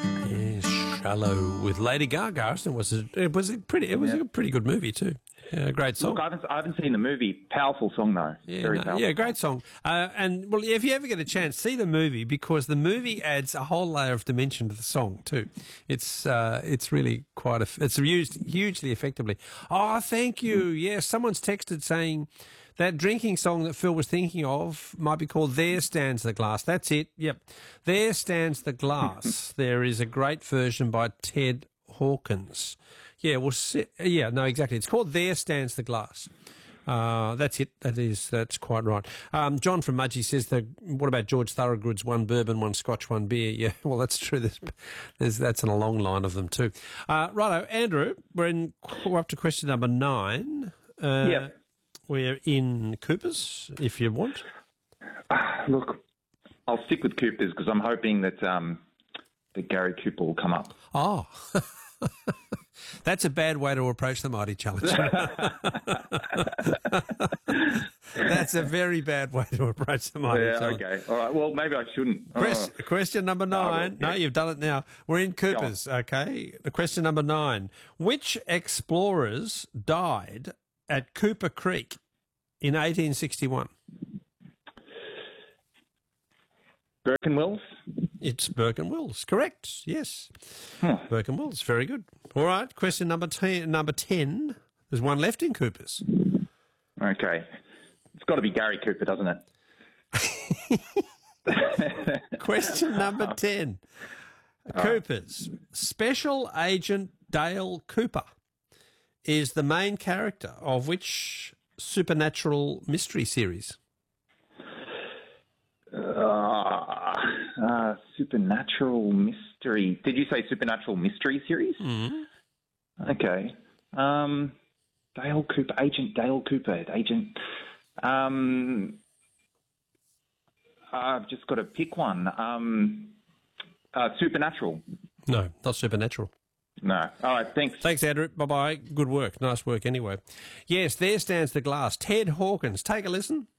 Yes, Shallow with Lady Gaga. It was a pretty good movie too. Great song. Look, I haven't seen the movie. Powerful song though. Very powerful. Yeah, great song. And well, if you ever get a chance, see the movie, because the movie adds a whole layer of dimension to the song too. It's really it's used hugely effectively. Oh, thank you. Yes, someone's texted saying that drinking song that Phil was thinking of might be called "There Stands the Glass." That's it. Yep, "There Stands the Glass." There is a great version by Ted Hawkins. Yeah, no, exactly. It's called "There Stands the Glass." That's it. That's quite right. John from Mudgee says, what about George Thorogood's "One bourbon, one scotch, one beer"? Yeah, well, that's true. That's in a long line of them too. Righto, Andrew, we're up to question number 9. Yeah. We're in Coopers, if you want. Look, I'll stick with Coopers because I'm hoping that Gary Cooper will come up. Oh. That's a bad way to approach the Mighty Challenge. That's a very bad way to approach the Mighty Challenge. Okay. All right. Well, maybe I shouldn't. Question number 9. No, you've done it now. We're in Coopers, okay? The question number 9. Which explorers died at Cooper Creek in 1861? Burke and Wills? It's Burke and Wills, correct, yes. Burke and Wills, very good. All right, question number 10. There's one left in Coopers. Okay. It's got to be Gary Cooper, doesn't it? Question number 10. Coopers. Special Agent Dale Cooper is the main character of which supernatural mystery series? Supernatural mystery. Did you say supernatural mystery series? Mm-hmm. Okay. Dale Cooper, Agent Dale Cooper, Agent. I've just got to pick one. Supernatural. No, not Supernatural. No. All right, thanks. Thanks, Andrew. Bye-bye. Good work. Nice work anyway. Yes, There Stands the Glass. Ted Hawkins. Take a listen.